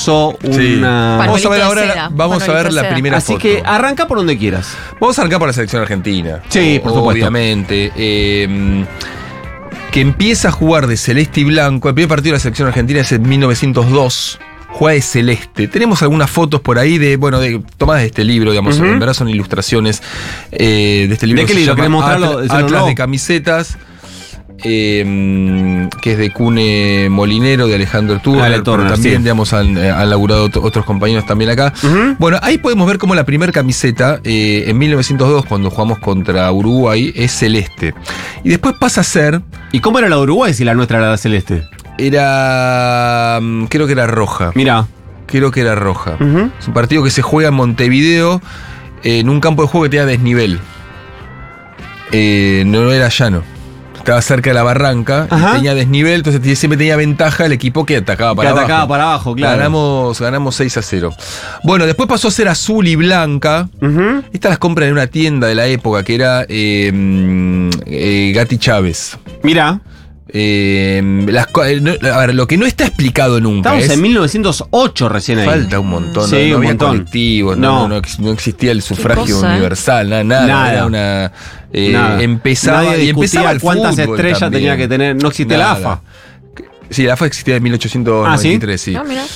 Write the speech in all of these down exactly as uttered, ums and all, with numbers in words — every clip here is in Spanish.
usó Sí. una... Vamos a ver Pañuelito de ahora, seda, la- vamos a ver pañuelito de la seda. primera Así foto. que arranca por donde quieras. Vamos a arrancar por la selección argentina. Sí, por supuesto. Obviamente. Eh, que empieza a jugar de celeste y blanco. El primer partido de la selección argentina es en mil novecientos dos. Juega de celeste. Tenemos algunas fotos por ahí de, bueno, de tomadas de este libro, digamos. Uh-huh. En verdad son ilustraciones eh, de este libro. ¿De qué que se libro? llama ¿Querés mostrarlo? Atlas, Decirlo Atlas luego. de camisetas. Eh, que es de Cune Molinero, de Alejandro Turner, Ale Turner, pero también, sí. digamos, han, eh, han laburado ot- otros compañeros también acá. Ujú. Bueno, ahí podemos ver cómo la primera camiseta, eh, en mil novecientos dos, cuando jugamos contra Uruguay, es celeste. Y después pasa a ser, ¿Y cómo era la de Uruguay si la nuestra era la celeste? era, mm, creo que era roja. Mira. Creo que era roja. Ujú. Es un partido que se juega en Montevideo, eh, en un campo de juego que tenía desnivel. Eh, no era llano. Estaba cerca de la barranca, y Ajá. tenía desnivel, entonces t- siempre tenía ventaja el equipo que atacaba para Que abajo. atacaba para abajo, claro. Ganamos, ganamos seis a cero. Bueno, después pasó a ser azul y blanca. Ujú. Estas las compran en una tienda de la época que era eh, mm, eh, Gatti Chávez. Mira. Eh, las co- eh, no- a ver, lo que no está explicado nunca Estamos es. en mil novecientos ocho recién ahí. Falta un montón, Sí, no, no un había montón. colectivos, no, No. no, no ex- no existía el sufragio cosa, eh? universal, nada, nada, Nada. era una eh, Nada. empezaba Nadie y empezaba discutía el cuántas fútbol estrellas también. tenía que tener. No existe Nada. la A F A. Sí, la A F A existía en mil ochocientos noventa y tres, sí. Ah, mira.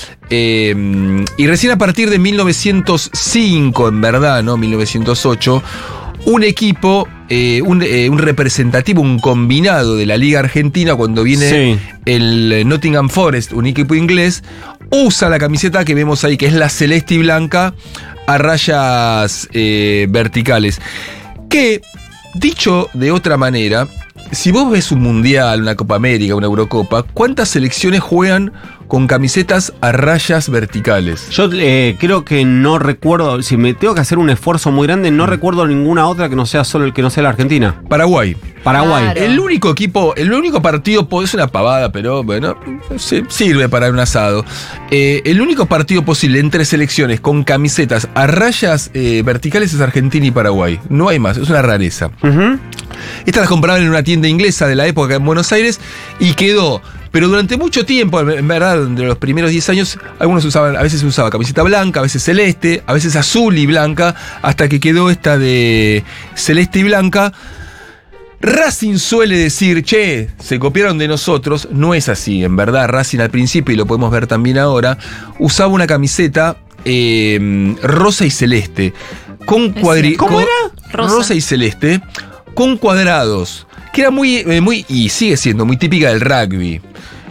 Eh, y recién a partir de mil novecientos cinco, en verdad, ¿no? mil novecientos ocho, un equipo, eh, un, eh, un representativo, un combinado de la Liga Argentina, cuando viene Sí. el eh, Nottingham Forest, un equipo inglés, usa la camiseta que vemos ahí, que es la celeste y blanca a rayas eh, verticales. Que, dicho de otra manera, si vos ves un Mundial, una Copa América, una Eurocopa, ¿cuántas selecciones juegan con camisetas a rayas verticales? Yo eh, creo que no recuerdo, si me tengo que hacer un esfuerzo muy grande, no recuerdo ninguna otra que no sea solo el que no sea la Argentina. Paraguay. Paraguay. Claro. El único equipo, el único partido, po- es una pavada, pero bueno, se- sirve para un asado. Eh, el único partido posible entre selecciones con camisetas a rayas eh, verticales es Argentina y Paraguay. No hay más, es una rareza. Ujú. Estas las compraban en una tienda inglesa de la época en Buenos Aires y quedó. Pero durante mucho tiempo, en verdad, entre los primeros diez años, algunos usaban, a veces se usaba camiseta blanca, a veces celeste, a veces azul y blanca, hasta que quedó esta de celeste y blanca. Racing suele decir, che, se copiaron de nosotros. No es así, en verdad. Racing al principio, y lo podemos ver también ahora, usaba una camiseta eh, rosa y celeste. Con Es cuadri cierto. ¿Cómo con- era? Rosa. Rosa. y celeste, con cuadrados. Que era muy, eh, muy, y sigue siendo muy típica del rugby.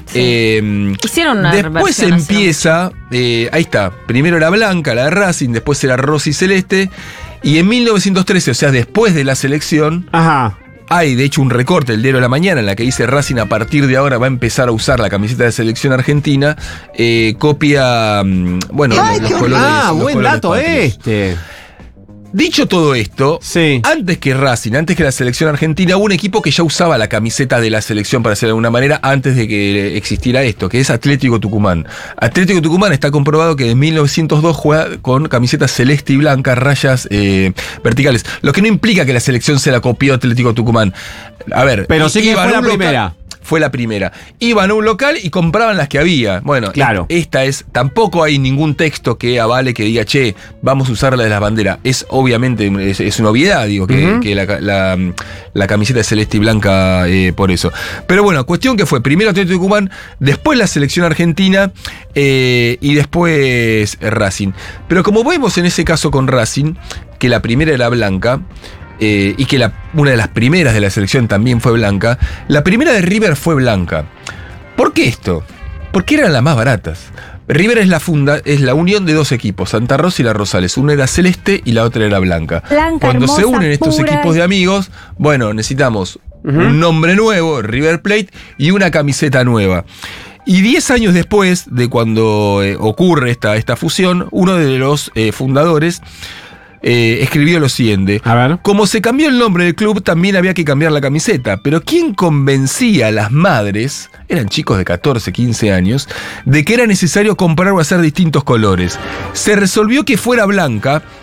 Eh, Hicieron una después versión hace empieza, eh, ahí está, primero era blanca, la de Racing, después era rosa y celeste, y en mil novecientos trece, o sea, después de la selección, Ajá. hay de hecho un recorte, el diario de la mañana, en la que dice Racing a partir de ahora va a empezar a usar la camiseta de selección argentina, eh, copia, mm, bueno, Ay, los qué colores. Ah, los buen colores dato patrios. este. Dicho todo esto, Sí. antes que Racing, antes que la selección argentina, hubo un equipo que ya usaba la camiseta de la selección, para hacerlo de alguna manera, antes de que existiera esto, que es Atlético Tucumán. Atlético Tucumán está comprobado que en mil novecientos dos juega con camiseta celeste y blanca, rayas eh, verticales. Lo que no implica que la selección se la copió Atlético Tucumán. A ver, Pero sí que iban fue a la un local- primera. Fue la primera. Iban a un local y compraban las que había. Bueno, Claro. esta es. Tampoco hay ningún texto que avale que diga, che, vamos a usar la de las banderas. Es obviamente, es, es una obviedad, digo, que, Ujú. que la, la- la camiseta es celeste y blanca eh, por eso. Pero bueno, cuestión que fue primero Atlético Tucumán, después la selección argentina eh, y después Racing. Pero como vemos en ese caso con Racing, que la primera era blanca. Eh, y que la, una de las primeras de la selección también fue blanca. La primera de River fue blanca. ¿Por qué esto? Porque eran las más baratas. River es la funda, es la unión de dos equipos, Santa Rosa y la Rosales. Una era celeste y la otra era blanca. Blanca, Cuando se hermosa, unen estos pura. equipos de amigos, bueno, necesitamos Ujú. un nombre nuevo, River Plate, y una camiseta nueva. Y diez años después de cuando eh, ocurre esta, esta fusión, uno de los eh, fundadores eh, escribió lo siguiente. A ver. Como se cambió el nombre del club, también había que cambiar la camiseta. Pero ¿quién convencía a las madres, eran chicos de catorce, quince años, de que era necesario comprar o hacer distintos colores? Se resolvió que fuera blanca,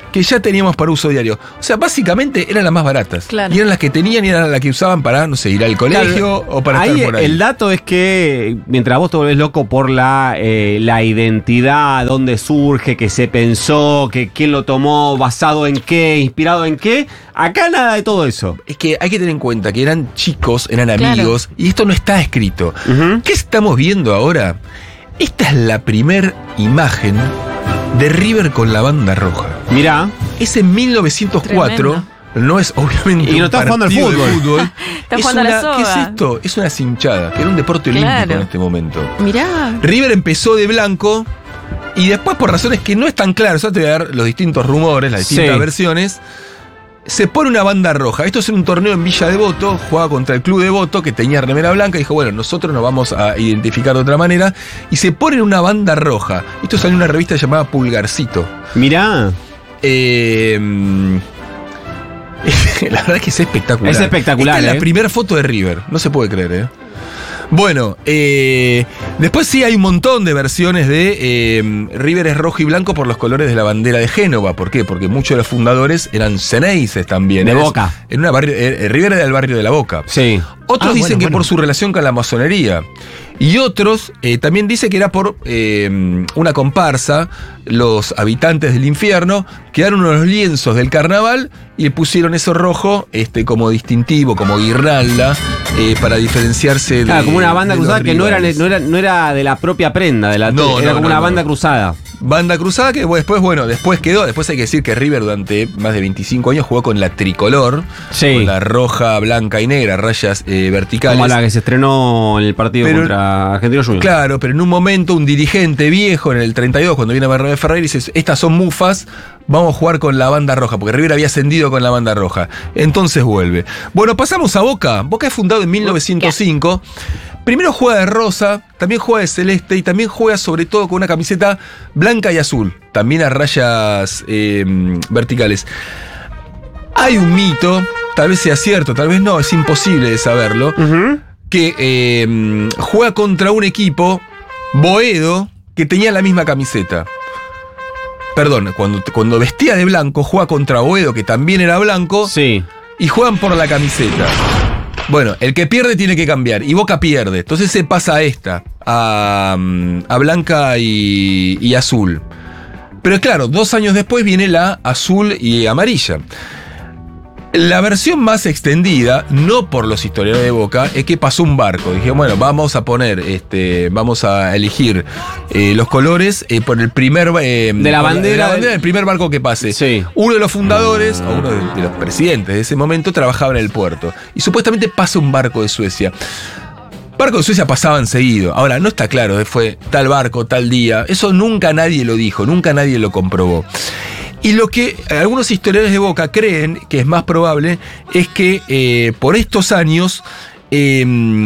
que ya teníamos para uso diario. O sea, básicamente eran las más baratas. Claro. Y eran las que tenían y eran las que usaban para, no sé, ir al colegio Claro, o para ahí estar por ahí. el dato es que mientras vos te volvés loco por la, eh, la identidad, dónde surge, que se pensó, que quién lo tomó, basado en qué, inspirado en qué, acá nada de todo eso. Es que hay que tener en cuenta que eran chicos, eran Claro. amigos, y esto no está escrito. Ujú. ¿Qué estamos viendo ahora? Esta es la primer imagen de River con la banda roja. Mirá, Es en mil novecientos cuatro. Tremendo. No es obviamente Y no un está jugando al partido de fútbol. Está Es jugando a la una- ¿Qué soga. es esto? Es una cinchada, que era un deporte Claro. olímpico en este momento. Mirá. River empezó de blanco y después, por razones que no están claras, yo te voy a dar los distintos rumores, las distintas Sí. versiones, se pone una banda roja. Esto es en un torneo en Villa Devoto, jugaba contra el Club Devoto, que tenía remera blanca, y dijo, bueno, nosotros nos vamos a identificar de otra manera, y se pone una banda roja. Esto salió en una revista llamada Pulgarcito. mirá. Eh, la verdad es que es espectacular. Es espectacular, Esta es ¿eh? la primera foto de River, no se puede creer, ¿eh? Bueno, eh, después sí hay un montón de versiones de eh, River es rojo y blanco por los colores de la bandera de Génova. ¿Por qué? Porque muchos de los fundadores eran ceneices también. De Es- Boca. En una barrio, eh, River era del barrio de la Boca. Sí. Otros Ah, dicen bueno, que bueno. por su relación con la masonería. Y otros eh, también dicen que era por eh, una comparsa, los habitantes del infierno, quedaron unos lienzos del carnaval y le pusieron eso rojo este, como distintivo, como guirnalda, eh, para diferenciarse de. Claro, como una banda de los cruzada que no era, rivales. no, era, no era de la propia prenda, de la, No, era no, como no, una no. banda cruzada. Banda cruzada que después, bueno, después quedó. Después hay que decir que River durante más de veinticinco años jugó con la tricolor, Sí. con la roja, blanca y negra, rayas eh, verticales. Como la que se estrenó en el partido Pero- contra Argentino Juniors. Claro, pero en un momento un dirigente viejo en el treinta y dos, cuando viene a Bernabé Ferrer, dice, estas son mufas, vamos a jugar con la banda roja, porque River había ascendido con la banda roja. Entonces vuelve. Bueno, pasamos a Boca. Boca es fundado en mil novecientos cinco. Primero juega de rosa, también juega de celeste y también juega sobre todo con una camiseta blanca y azul, también a rayas eh, verticales. Hay un mito, tal vez sea cierto, tal vez no, es imposible de saberlo, Ujú. que eh, juega contra un equipo, Boedo, que tenía la misma camiseta. Perdón, cuando, cuando vestía de blanco, juega contra Boedo, que también era blanco, Sí. y juegan por la camiseta. Bueno, el que pierde tiene que cambiar, y Boca pierde. Entonces se pasa a esta, a, mm, a blanca y, y azul. Pero claro, dos años después viene la azul y amarilla. La versión más extendida, no por los historiadores de Boca, es que pasó un barco. Dije, bueno, vamos a poner, este, vamos a elegir eh, los colores eh, por el primer eh, De la por bandera de la del- bandera del primer barco que pase. Sí. Uno de los fundadores, o uno de, de los presidentes de ese momento, trabajaba en el puerto. Y supuestamente pasa un barco de Suecia. Barcos de Suecia pasaban seguido. Ahora, no está claro, eh, fue tal barco, tal día. Eso nunca nadie lo dijo, nunca nadie lo comprobó. Y lo que algunos historiadores de Boca creen que es más probable es que eh, por estos años eh,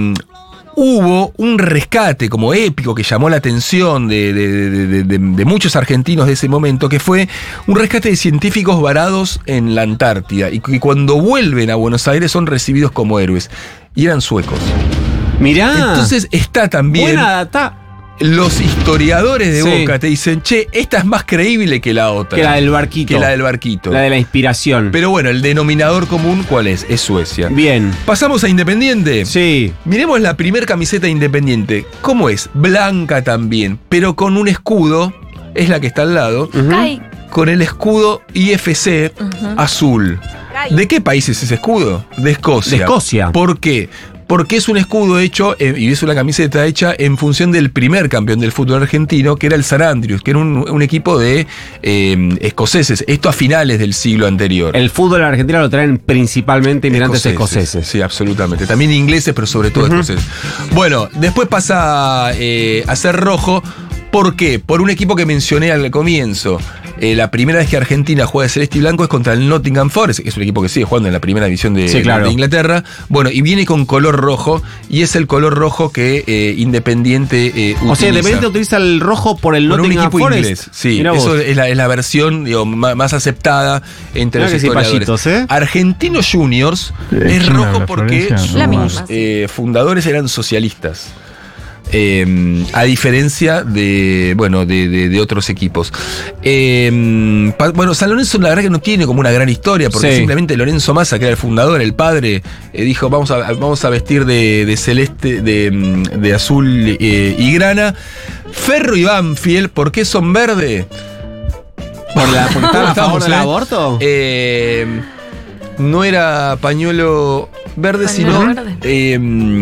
hubo un rescate como épico que llamó la atención de, de- de- de- de- de muchos argentinos de ese momento, que fue un rescate de científicos varados en la Antártida y que cuando vuelven a Buenos Aires son recibidos como héroes. Y eran suecos. Mirá. Entonces está también... buena data. Los historiadores de Sí. Boca te dicen, che, esta es más creíble que la otra. Que la del barquito. Que la del barquito. La de la inspiración. Pero bueno, el denominador común, ¿cuál es? Es Suecia. Bien. Pasamos a Independiente. Sí. Miremos la primer camiseta de Independiente. ¿Cómo es? Blanca también, pero con un escudo, es la que está al lado, Ujú. Kai. con el escudo I F C Ujú. azul. ¿De qué país es ese escudo? De Escocia. De Escocia. ¿Por qué? Porque es un escudo hecho, eh, y es una camiseta hecha en función del primer campeón del fútbol argentino, que era el St Andrews, que era un, un equipo de eh, escoceses. Esto a finales del siglo anterior. El fútbol argentino lo traen principalmente inmigrantes escoceses. Sí, absolutamente. También ingleses, pero sobre todo escoceses. Bueno, después pasa eh, a ser rojo. ¿Por qué? Por un equipo que mencioné al comienzo. Eh, la primera vez que Argentina juega de celeste y blanco es contra el Nottingham Forest, que es un equipo que sigue jugando en la primera división de, Sí, claro. de Inglaterra. Bueno, y viene con color rojo, y es el color rojo que eh, Independiente eh, utiliza. O sea, Independiente utiliza el rojo por el Por un Nottingham equipo Forest. inglés, sí. Mirá Eso vos. es la, es la versión digo, ma- más aceptada entre Mirá los que historiadores. cipayitos, ¿eh? Argentinos Juniors ¿De es quién rojo habla, porque Florencia? sus La misma, sí. eh, fundadores eran socialistas. Eh, a diferencia de, bueno, de, de, de otros equipos. Eh, pa, bueno, San Lorenzo la verdad que no tiene como una gran historia, porque sí. simplemente Lorenzo Massa, que era el fundador, el padre, eh, dijo vamos a, vamos a vestir de, de celeste, de, de azul eh, y grana. Ferro y Banfield, ¿por qué son verde? ¿Por la, porque estaban a favor del aborto? Eh, no era pañuelo verde, pañuelo sino verde. Eh,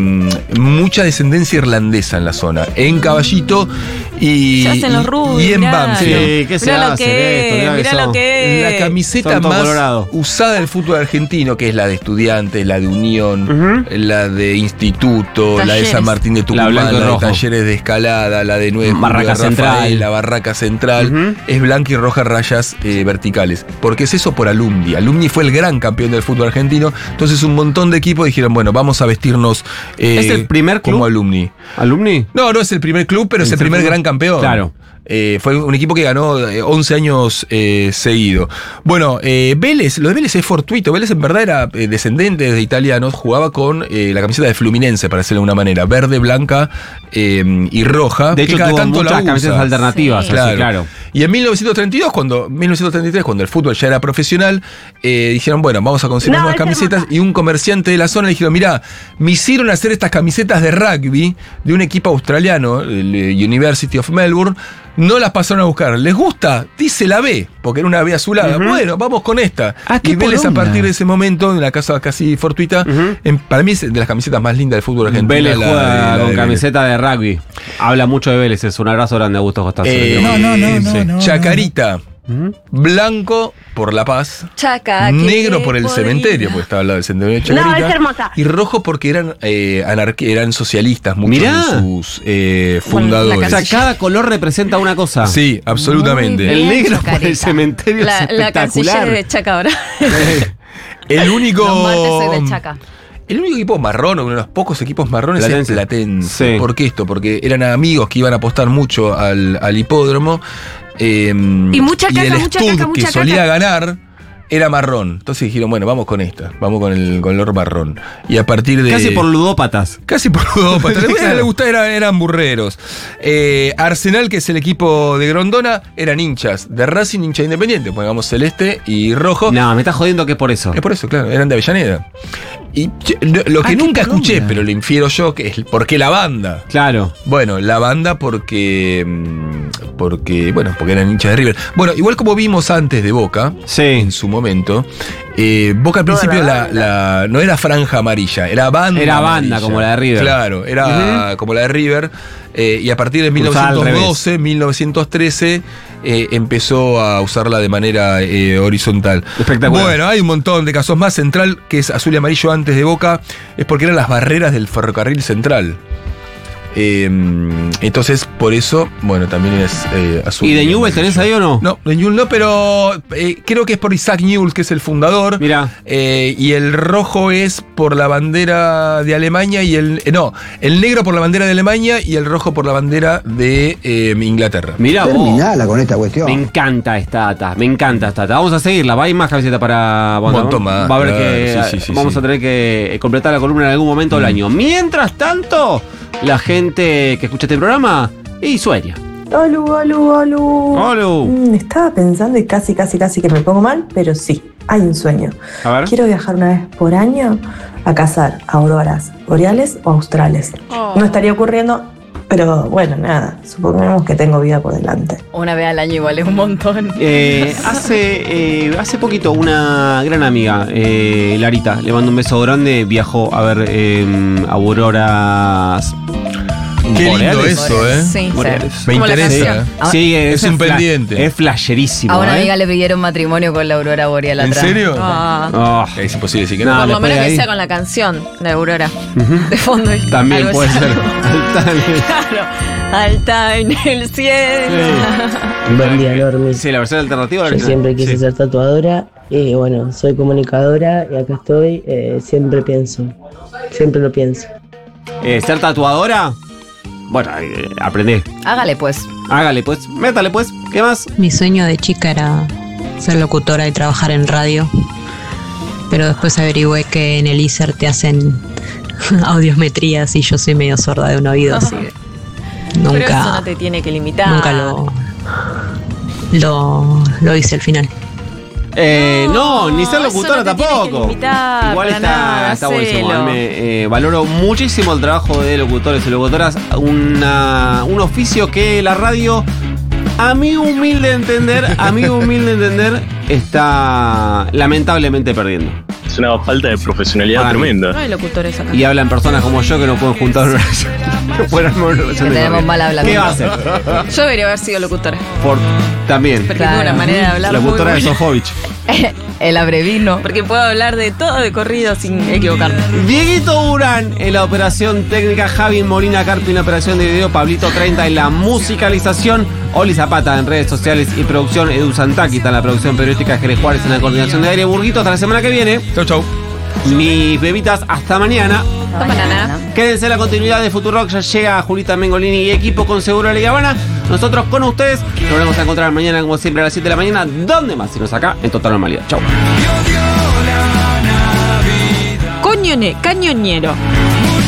mucha descendencia irlandesa en la zona. En Caballito y, se hacen los rubios, y en mirá. Banfield. Sí, ¿qué se Mirá lo hace que esto? es, Mirá mirá que lo son- que es. La camiseta Son todos más colorados. usada del fútbol argentino, que es la de Estudiantes, la de Unión, Ujú. la de Instituto, la de Talleres. San Martín de Tucumán, La la, blanco y de rojo. Talleres de Escalada, la de Nueve Barraca Julio, Central. Rafael, la Barraca Central, Ujú. es blanca y roja rayas eh, verticales. Porque es eso por Alumni. Alumni fue el gran campeón del fútbol argentino. Entonces un montón de equipos dijeron, bueno, vamos a vestirnos eh, ¿Es el primer club? como Alumni. ¿Alumni? No, no es el primer club, pero es ¿Es el el primer primer? gran campeón. Claro. Eh, fue un equipo que ganó eh, once años eh, seguido. Bueno, eh, Vélez, lo de Vélez es fortuito. Vélez en verdad era eh, descendente de italianos, jugaba con eh, la camiseta de Fluminense, para decirlo de una manera, verde, blanca eh, y roja. De que hecho, cada tuvo tanto la muchas usa. camisetas alternativas. Sí. así, Claro. claro. Y en mil novecientos treinta y dos, cuando, mil novecientos treinta y tres, cuando el fútbol ya era profesional, eh, dijeron, bueno, vamos a conseguir No, unas es camisetas. hermosa. Y un comerciante de la zona le dijeron, mirá, me hicieron hacer estas camisetas de rugby de un equipo australiano, el eh, University of Melbourne. No las pasaron a buscar. ¿Les gusta? Dice la B, porque era una B azulada. Ujú. Bueno, vamos con esta. Ah, qué y Vélez a poronga. partir de ese momento, en la casa casi fortuita, Ujú. en- para mí es de las camisetas más lindas del fútbol argentino. Vélez la juega de- la de con Vélez. camiseta de rugby. Habla mucho de Vélez. Es un abrazo grande a Augusto Costanzo. Eh, No, no, no, no, sí. no, Chacarita. Ujú. Blanco por La Paz. Chaca, Negro que por el podría. cementerio, porque estaba al lado del cementerio de Chacarita. No, es hermosa. Y rojo porque eran eh, anarqui- eran socialistas, muchos Mirá. de sus eh, Bueno, la fundadores. O sea, cada color representa una cosa. Sí, absolutamente. Muy El bien, negro por Chacarita. el cementerio la, es la canciller espectacular. de Chaca ahora. El único. Los martes soy del Chaca. El único equipo marrón, uno de los pocos equipos marrones Platense. es Platense. Sí. ¿Por qué esto? Porque eran amigos que iban a apostar mucho al, al hipódromo. eh, Y mucha caca, el mucha Stud, caca, que mucha solía caca. ganar, era marrón. Entonces dijeron, bueno, vamos con esta. Vamos con el color marrón. Y a partir de. Casi por ludópatas. Casi por ludópatas. Les le gustaba, eran, eran burreros. Eh, Arsenal, que es el equipo de Grondona, eran hinchas de Racing, hincha independiente. Pongamos celeste y rojo. No, me estás jodiendo que es por eso. Es por eso, claro, eran de Avellaneda. Y che, lo, lo que Ah, qué nunca poronga. escuché, pero lo infiero yo, que es ¿por qué la banda? Claro. Bueno, la banda porque. mm, Porque. Bueno, porque eran hinchas de River. Bueno, igual como vimos antes de Boca, Sí. en su momento, eh, Boca al Toda principio la la, la- no era franja amarilla, era banda. Era banda, amarilla. como la de River. Claro, era como la de River. eh, y a partir de Cruzada al mil novecientos doce, mil novecientos trece, eh, empezó a usarla de manera eh, horizontal. Espectacular. Bueno, hay un montón de casos más. Central, que es azul y amarillo antes de Boca, es porque eran las barreras del ferrocarril central. Eh, entonces, por eso, bueno, también es eh, azul. ¿Y de amarillo. Newell's tenés ahí o no? No, de Newell's no, pero eh, creo que es por Isaac Newell's, que es el fundador. Mirá. Eh, y el rojo es por la bandera de Alemania y el. eh, no, el negro por la bandera de Alemania y el rojo por la bandera de eh, Inglaterra. Mirá vos. Terminala con esta Me cuestión. encanta esta data, me encanta esta data. Vamos a seguirla, va a ir más camiseta para. Un montón más, Va a haber claro, que. sí, sí, sí, vamos sí. a tener que completar la columna en algún momento del Mm. año. Mientras tanto, la gente que escucha este programa y sueña. Olu, olu, olu. Olu. Mm, estaba pensando y casi, casi, casi que me pongo mal, pero sí, hay un sueño. A ver. Quiero viajar una vez por año a cazar auroras boreales o australes. Oh. No estaría ocurriendo, pero bueno, nada, supongamos que tengo vida por delante. Una vez al año igual es un montón. Eh, hace, eh, hace poquito una gran amiga, eh, Larita, le mando un beso grande, viajó a ver eh, auroras. Qué lindo boreales. eso, ¿eh? Sí, Boreales. sí. Me Como la interesa. canción. A- Sí, Es un fla- pendiente. Es flasherísimo. A una ¿eh? amiga le pidieron matrimonio con la aurora boreal ¿En atrás. serio? Ah. Oh, Es imposible decir que No, no. Por le lo menos pega que ahí. sea con la canción de Aurora. Ujú. De fondo. También Algo puede así. ser. Claro. Alta en el cielo. Buen día, Normis. Sí, la versión alternativa. la Yo original. siempre quise Sí. ser tatuadora y bueno, soy comunicadora y acá estoy. eh, siempre pienso, siempre lo pienso. Eh, ¿Ser tatuadora? Bueno, eh, aprendé. Hágale pues. Hágale pues, métale pues. ¿Qué más? Mi sueño de chica era ser locutora y trabajar en radio. Pero después averigüé que en el I S E R te hacen audiometrías y yo soy medio sorda de un oído, así que nunca, Pero eso no te tiene que limitar. nunca lo, lo, lo hice al final. Eh, no, No, ni ser eso locutora no te tiene tampoco. que limitar, Igual para está, nada, está buenísimo. hacelo. Me, eh, valoro muchísimo el trabajo de locutores y locutoras. Una, un oficio que la radio, a mi humilde entender, a mi humilde entender, está lamentablemente perdiendo. Es una falta de profesionalidad Para mí. tremenda. No hay locutores acá. Y hablan personas como yo que no pueden juntar una oración. No pueden armar una oración Que de tenemos corrido. mal hablando. ¿Qué va a hacer? Yo debería haber sido locutora. Por, también. Porque tengo una manera de hablar muy Locutora de buena. Sofovich. El abrevino. Porque puedo hablar de todo de corrido sin equivocarme. Dieguito Urán en la operación técnica, Javi Molina Carpi en la operación de video, Pablito treinta en la musicalización, Oli Zapata en redes sociales y producción, Edu Santaquita en la producción periodística, Jerez Juárez en la coordinación de aire, Burguito, hasta la semana que viene. Chau, chau. Mis bebitas, hasta mañana. Hasta mañana. Quédense en la continuidad de Futurock, ya llega Julita Mengolini y equipo con Seguro La Habana. Nosotros con ustedes nos volvemos a encontrar mañana como siempre a las siete de la mañana. ¿Dónde más? Si no es acá, en Total Normalidad. Chau. Coñone, cañoñero.